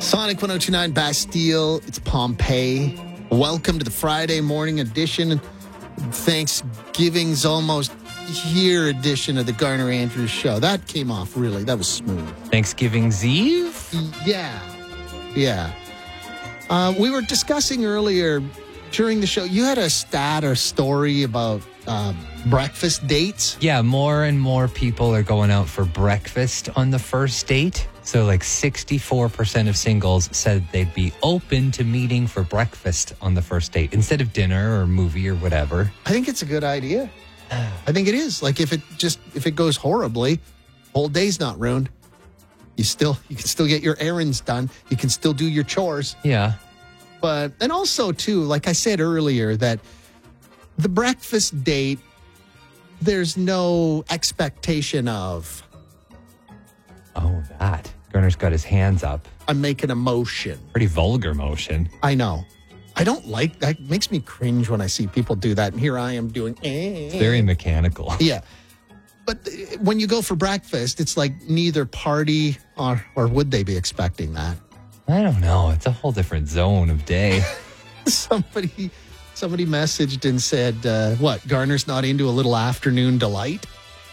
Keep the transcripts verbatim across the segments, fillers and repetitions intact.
Sonic one oh two point nine Bastille. It's Pompeii. Welcome to the Friday morning edition. Thanksgiving's almost here edition of the Garner Andrews Show. That came off really. That was smooth. Thanksgiving's Eve? Yeah. Yeah. Uh, we were discussing earlier during the show, you had a stat or story about uh, breakfast dates. Yeah, more and more people are going out for breakfast on the first date. So like sixty-four percent of singles said they'd be open to meeting for breakfast on the first date instead of dinner or movie or whatever. I think it's a good idea. I think it is. Like if it just, if it goes horribly, whole day's not ruined. You still, you can still get your errands done. You can still do your chores. Yeah. But, and also too, like I said earlier, that the breakfast date, there's no expectation of. Oh, that. Garner's got his hands up. I'm making a motion. Pretty vulgar motion. I know. I don't like that. It makes me cringe when I see people do that. And here I am doing. Eh. It's very mechanical. Yeah. But when you go for breakfast, it's like neither party or, or would they be expecting that? I don't know. It's a whole different zone of day. somebody somebody messaged and said, uh, what, Garner's not into a little afternoon delight?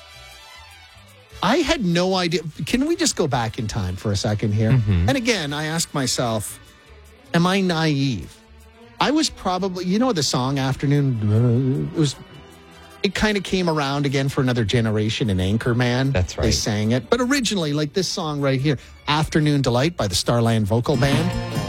I had no idea. Can we just go back in time for a second here? Mm-hmm. And again, I ask myself, am I naive? I was probably, you know, the song Afternoon, it was, it kind of came around again for another generation in Anchorman. That's right. They sang it. But originally, like this song right here, Afternoon Delight by the Starland Vocal Band.